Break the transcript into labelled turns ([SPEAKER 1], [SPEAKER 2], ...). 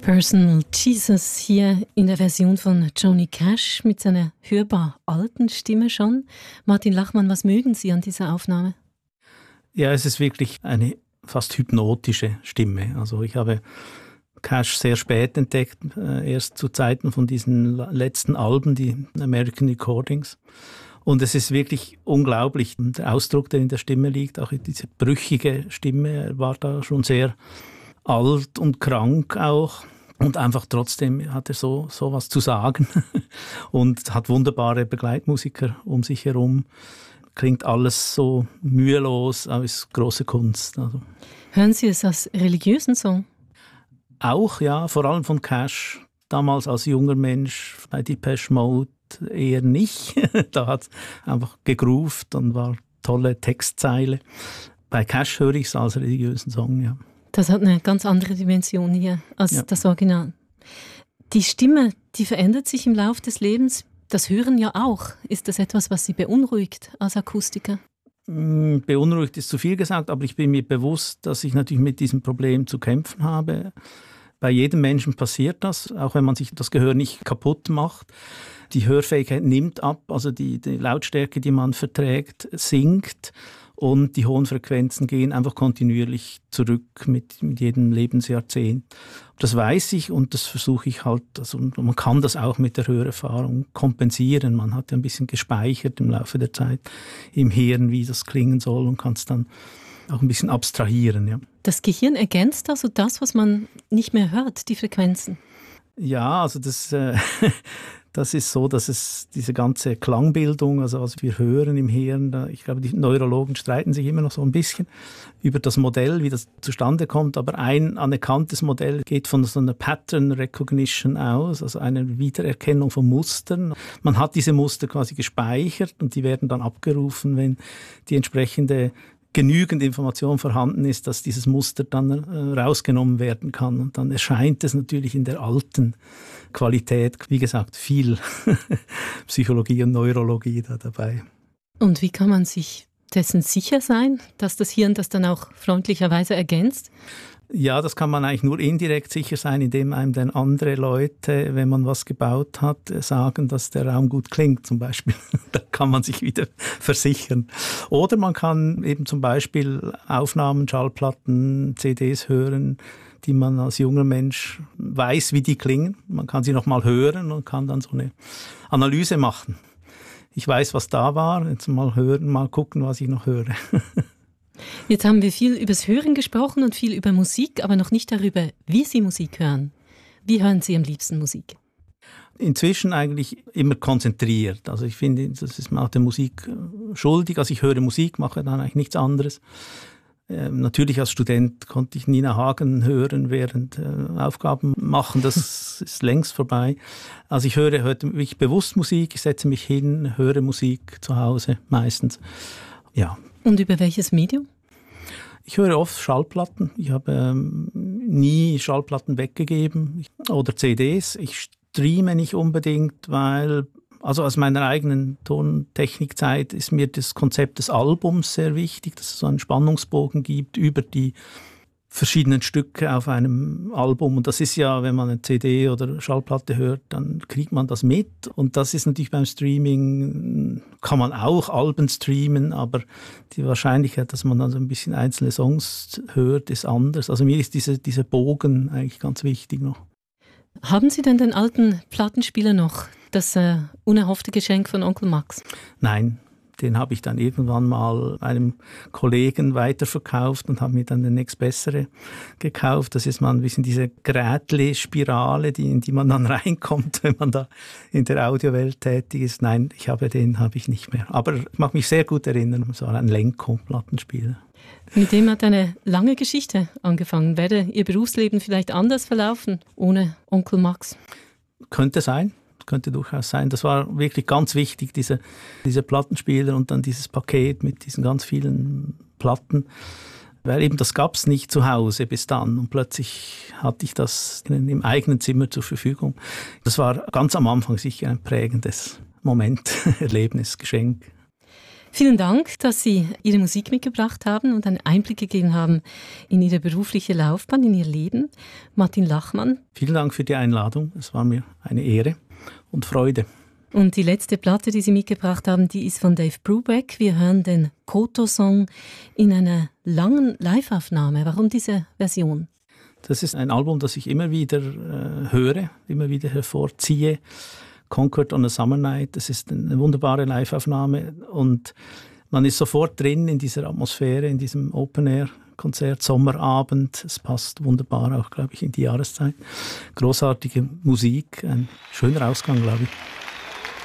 [SPEAKER 1] Personal Jesus hier in der Version von Johnny Cash mit seiner hörbar alten Stimme schon. Martin Lachmann, was mögen Sie an dieser Aufnahme?
[SPEAKER 2] Ja, es ist wirklich eine fast hypnotische Stimme. Also ich habe Cash sehr spät entdeckt, erst zu Zeiten von diesen letzten Alben, die American Recordings. Und es ist wirklich unglaublich, der Ausdruck, der in der Stimme liegt, auch diese brüchige Stimme, er war da schon sehr alt und krank auch. Und einfach trotzdem hat er so was zu sagen und hat wunderbare Begleitmusiker um sich herum. Klingt alles so mühelos, aber ist große Kunst. Also.
[SPEAKER 1] Hören Sie es als religiösen Song?
[SPEAKER 2] Auch, ja, vor allem von Cash. Damals als junger Mensch bei Depeche Mode eher nicht. Da hat es einfach gegroovt und war tolle Textzeile. Bei Cash höre ich es als religiösen Song, ja.
[SPEAKER 1] Das hat eine ganz andere Dimension hier als das Original. Die Stimme, die verändert sich im Laufe des Lebens. Das Hören ja auch. Ist das etwas, was Sie beunruhigt als Akustiker?
[SPEAKER 2] Beunruhigt ist zu viel gesagt, aber ich bin mir bewusst, dass ich natürlich mit diesem Problem zu kämpfen habe. Bei jedem Menschen passiert das, auch wenn man sich das Gehör nicht kaputt macht. Die Hörfähigkeit nimmt ab, also die Lautstärke, die man verträgt, sinkt. Und die hohen Frequenzen gehen einfach kontinuierlich zurück mit jedem Lebensjahrzehnt. Das weiß ich und das versuche ich halt, also man kann das auch mit der Hörerfahrung kompensieren. Man hat ja ein bisschen gespeichert im Laufe der Zeit im Hirn, wie das klingen soll und kann es dann auch ein bisschen abstrahieren. Ja.
[SPEAKER 1] Das Gehirn ergänzt also das, was man nicht mehr hört, die Frequenzen?
[SPEAKER 2] Ja, also das ist so, dass es diese ganze Klangbildung, also was wir hören im Hirn, ich glaube, die Neurologen streiten sich immer noch so ein bisschen über das Modell, wie das zustande kommt. Aber ein anerkanntes Modell geht von so einer Pattern Recognition aus, also einer Wiedererkennung von Mustern. Man hat diese Muster quasi gespeichert und die werden dann abgerufen, wenn die entsprechende genügend Information vorhanden ist, dass dieses Muster dann rausgenommen werden kann. Und dann erscheint es natürlich in der alten Qualität, wie gesagt, viel Psychologie und Neurologie da dabei.
[SPEAKER 1] Und wie kann man sich dessen sicher sein, dass das Hirn das dann auch freundlicherweise ergänzt?
[SPEAKER 2] Ja, das kann man eigentlich nur indirekt sicher sein, indem einem dann andere Leute, wenn man was gebaut hat, sagen, dass der Raum gut klingt zum Beispiel. Da kann man sich wieder versichern. Oder man kann eben zum Beispiel Aufnahmen, Schallplatten, CDs hören, die man als junger Mensch weiß, wie die klingen. Man kann sie nochmal hören und kann dann so eine Analyse machen. Ich weiß, was da war, jetzt mal hören, mal gucken, was ich noch höre.
[SPEAKER 1] Jetzt haben wir viel übers Hören gesprochen und viel über Musik, aber noch nicht darüber, wie Sie Musik hören. Wie hören Sie am liebsten Musik?
[SPEAKER 2] Inzwischen eigentlich immer konzentriert. Also ich finde, das ist mir auch der Musik schuldig. Also ich höre Musik, mache dann eigentlich nichts anderes. Natürlich als Student konnte ich Nina Hagen hören während Aufgaben machen. Das ist längst vorbei. Also ich höre heute wirklich bewusst Musik. Ich setze mich hin, höre Musik zu Hause meistens. Ja. Und
[SPEAKER 1] über welches Medium?
[SPEAKER 2] Ich höre oft Schallplatten. Ich habe nie Schallplatten weggegeben oder CDs. Ich streame nicht unbedingt, weil, also aus meiner eigenen Tontechnikzeit ist mir das Konzept des Albums sehr wichtig, dass es so einen Spannungsbogen gibt über die verschiedenen Stücke auf einem Album. Und das ist ja, wenn man eine CD oder Schallplatte hört, dann kriegt man das mit. Und das ist natürlich beim Streaming, kann man auch Alben streamen, aber die Wahrscheinlichkeit, dass man dann so ein bisschen einzelne Songs hört, ist anders. Also mir ist dieser Bogen eigentlich ganz wichtig noch.
[SPEAKER 1] Haben Sie denn den alten Plattenspieler noch, das unerhoffte Geschenk von Onkel Max?
[SPEAKER 2] Nein. Den habe ich dann irgendwann mal einem Kollegen weiterverkauft und habe mir dann den nächstbessere gekauft. Das ist mal ein bisschen diese Grätli-Spirale, in die man dann reinkommt, wenn man da in der Audiowelt tätig ist. Nein, den habe ich nicht mehr. Aber ich mag mich sehr gut erinnern, es war ein Lenko-Plattenspieler.
[SPEAKER 1] Mit dem hat eine lange Geschichte angefangen. Wäre Ihr Berufsleben vielleicht anders verlaufen ohne Onkel Max?
[SPEAKER 2] Könnte sein. Könnte durchaus sein. Das war wirklich ganz wichtig, diese Plattenspieler und dann dieses Paket mit diesen ganz vielen Platten. Weil eben das gab es nicht zu Hause bis dann. Und plötzlich hatte ich das im eigenen Zimmer zur Verfügung. Das war ganz am Anfang sicher ein prägendes Moment, Erlebnis, Geschenk.
[SPEAKER 1] Vielen Dank, dass Sie Ihre Musik mitgebracht haben und einen Einblick gegeben haben in Ihre berufliche Laufbahn, in Ihr Leben. Martin Lachmann.
[SPEAKER 2] Vielen Dank für die Einladung. Es war mir eine Ehre und Freude.
[SPEAKER 1] Und die letzte Platte, die Sie mitgebracht haben, die ist von Dave Brubeck. Wir hören den Koto-Song in einer langen Live-Aufnahme. Warum diese Version?
[SPEAKER 2] Das ist ein Album, das ich immer wieder höre, immer wieder hervorziehe. Concord on a Summer Night, das ist eine wunderbare Live-Aufnahme und man ist sofort drin in dieser Atmosphäre, in diesem Open-Air-Konzert, Sommerabend. Es passt wunderbar auch, glaube ich, in die Jahreszeit. Großartige Musik, ein schöner Ausgang, glaube ich.